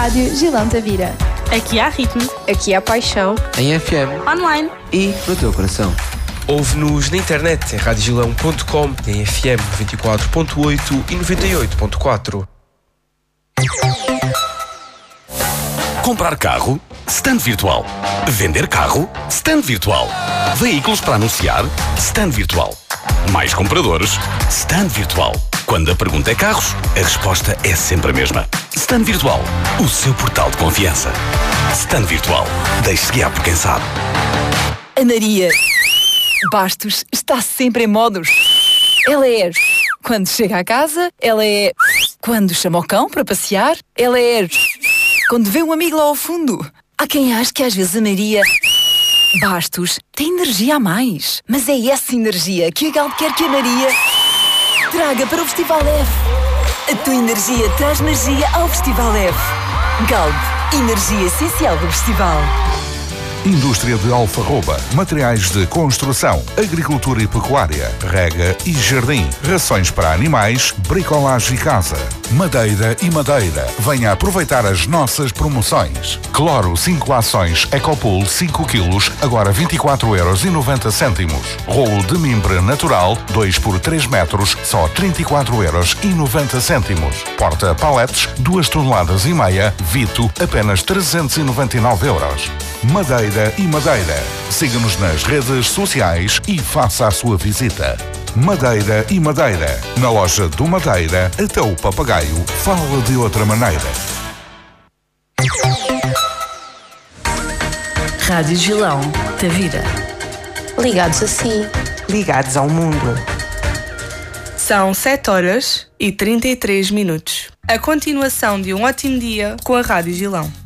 Rádio Gilão Tavira. Aqui há ritmo. Aqui há paixão. Em FM. Online. E no teu coração. Ouve-nos na internet em radiogilão.com, em FM 94.8 e 98.4. Comprar carro? Stand virtual. Vender carro? Stand virtual. Veículos para anunciar? Stand virtual. Mais compradores? Stand virtual. Quando a pergunta é carros, a resposta é sempre a mesma. Stand virtual. O seu portal de confiança. Stand virtual. Deixe-se guiar por quem sabe. A Maria Bastos está sempre em modos. Ela é quando chega à casa, ela é quando chama o cão para passear, ela é quando vê um amigo lá ao fundo. Há quem ache que às vezes a Maria Bastos tem energia a mais, mas é essa energia que a Galp quer que a Maria traga para o Festival F. A tua energia traz magia ao Festival F. Galp, energia essencial do festival. Indústria de Alfarroba, materiais de construção, agricultura e pecuária, rega e jardim, rações para animais, bricolagem e casa, madeira e madeira. Venha aproveitar as nossas promoções. Cloro 5 ações Ecopool 5 kg, agora 24,90€. Rolo de mimbre natural 2 por 3 metros, só 34,90€. Porta paletes 2,5 toneladas, Vito, apenas 399€. Madeira e madeira. Siga-nos nas redes sociais e faça a sua visita. Madeira e madeira. Na loja do Madeira, até o papagaio fala de outra maneira. Rádio Gilão Tavira. Ligados assim. Ligados ao mundo. São 7h33. A continuação de um ótimo dia com a Rádio Gilão.